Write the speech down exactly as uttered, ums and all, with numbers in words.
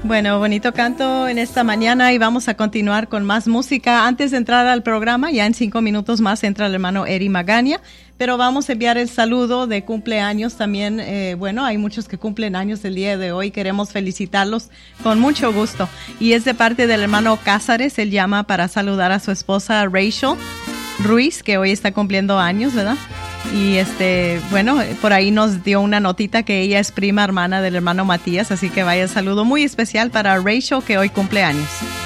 Bueno, bonito canto en esta mañana y vamos a continuar con más música. Antes de entrar al programa, ya en cinco minutos más entra el hermano Eri Magaña, pero vamos a enviar el saludo de cumpleaños también. Eh, bueno, hay muchos que cumplen años el día de hoy, queremos felicitarlos con mucho gusto. Y es de parte del hermano Cázares, él llama para saludar a su esposa Rachel Ruiz, que hoy está cumpliendo años, ¿verdad? Y este, bueno, por ahí nos dio una notita que ella es prima hermana del hermano Matías, así que vaya saludo muy especial para Rachel, que hoy cumple años.